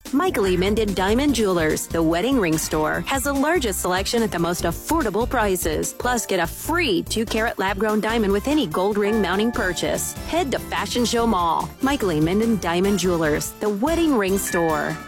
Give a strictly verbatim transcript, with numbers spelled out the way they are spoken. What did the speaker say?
Michael E. Minden Diamond Jewelers, the wedding ring store, has the largest selection at the most affordable prices. Plus, get a free two carat lab-grown diamond with any gold ring mounting purchase. Head to Fashion Show Mall. Michael E. Minden Diamond Jewelers, the wedding ring store.